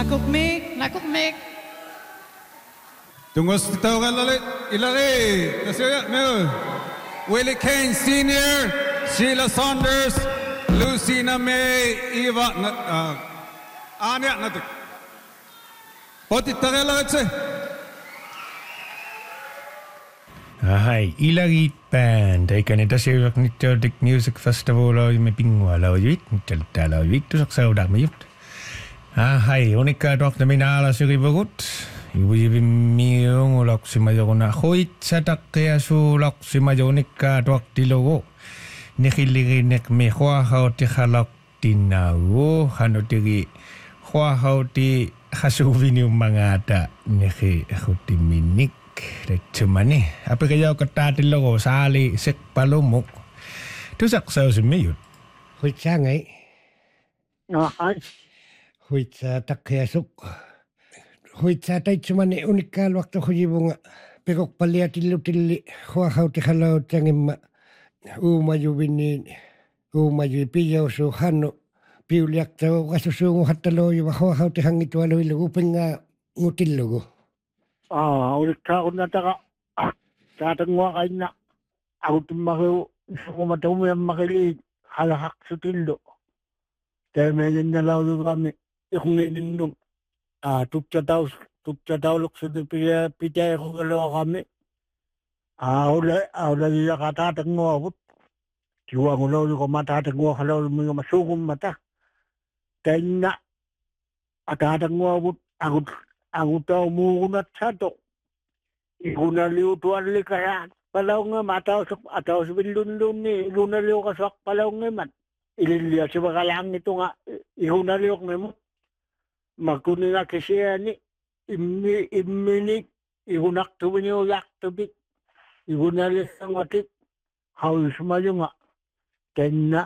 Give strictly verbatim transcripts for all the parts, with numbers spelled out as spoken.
Nakukmik, nakukmik. Tunggu setahun kan lalu, ilari, tersiap mel. Willie Kane Senior, Sheila Saunders, Lucina May, Eva, uh, Anya natik. Poti tagala katse. Hai, Ilarit Band. Eikä niitä seuraavaksi nyt Nordic Music Festival me pingua laujuit. Nyt täällä on vittu saksa udamme jut. Hai, unikkaa tuokta minä ala syrivurut. Juuri miung ulaksima joruna hoitsa takkia suu ulaksima jonikkaa tuokti logo. Nekillirinek me huahauti halaktinau. Hanutiri huahauti hasuvini umangata neki huti minik. Cuma nih, apa kaya kata di logo sali sek palumuk. Tu sak sau semiyut. Huitsa ngai. Ai. Huitsa takya suk. Huitsa tai cuma nih unikal waktu hujibunga. Pekok palia tilu tili huahau tihalau tangimma. Umaju bini. Umaju pijau su hanu. Piuliak tau kasusungu hatalo yuwa huahau tihangitu alu ilu upenga ngutilugu. Ah, ulit ka kuna taka sa tangwa kay na ako tumakiw ko mataw yung makili halahak sa tildo. Kaya medyo nalaw kami ikong nilindong ah tupcha daw tupcha daw luk sa pita pita ko kalaw kami. Ah, ula ula nila katatangwa abot. Kiwa ko law ko matatangwa kalaw mga masugong mata. Kaya na atatangwa abot ako Aku tahu muna satu. Iguna liu tuan li kaya palau ngemat atau atau sebelum ni iguna liu kaswak palau ngemat. Ililia sebagalang itu nga iguna liu ngemat. Makuni na kesiya ni imi iminik igunak tu binyo yak tubik. Iguna liu sangatik haus mayo nga. Kena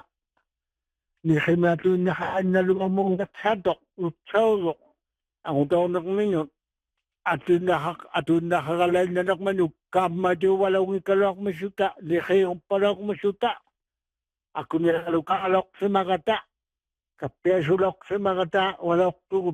ni khimatu na na lumamong katsado utsaw. Ang utaw na kuminyo, atun na atun na kakalay na nakmanyo, kamado walaw ng kalak masyuta, likayong palak masyuta. Ako nilalo kakalak sa magata, kapesulak sa magata, walak tukod.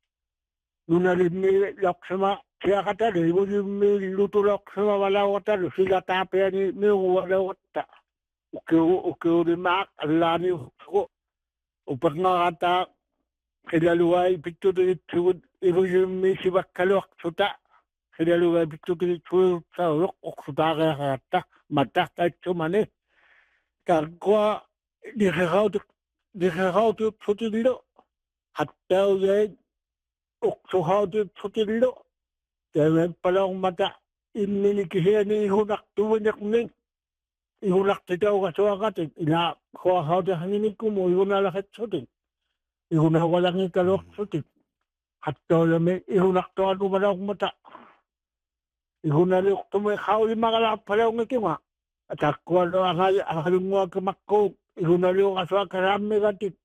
Nunalim nilak sa mga, kaya katalo, yung lutulak sa mga walaw katalo, sila tapya ni mga walaw kata. Ukiyo, ukiyo ni Mac, alani ko, upat nga kata, Kilaluay picture de chud ibu mi sibak kalok suta kilaluay picture de chud sa rok oksuta ka hata mata ka chumane kagwa di khau tu di khau tu chutilo hatta ye oksu khau tu chutilo temen palong mata inni kiheni hunak tu nyak ning ihulak titaw ka suakat ina khau khau de hangini kumo ihuna lakat chutin Ihuna walang ikalok sutik. Hatta lami ihunak to ano malaw mata. Ihuna liok to may kao yung mga lapalaw ng kiwa. At ako ano ang halungwa kamakko. Ihuna liok aswa karami gatit.